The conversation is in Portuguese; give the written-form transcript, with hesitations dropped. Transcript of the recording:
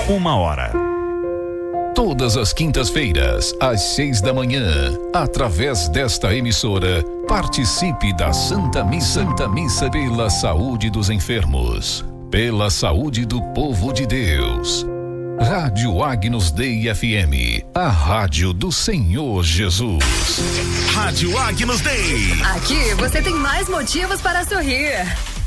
1h. Todas as quintas-feiras, às 6 da manhã, através desta emissora, participe da Santa Missa pela saúde dos enfermos, pela saúde do povo de Deus. Rádio Agnus Dei FM, a rádio do Senhor Jesus. Rádio Agnus Dei. Aqui você tem mais motivos para sorrir.